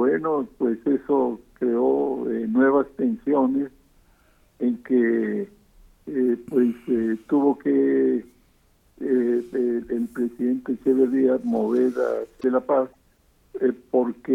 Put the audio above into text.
bueno, pues eso creó nuevas tensiones en que tuvo que el presidente Echeverría mover a de la Paz porque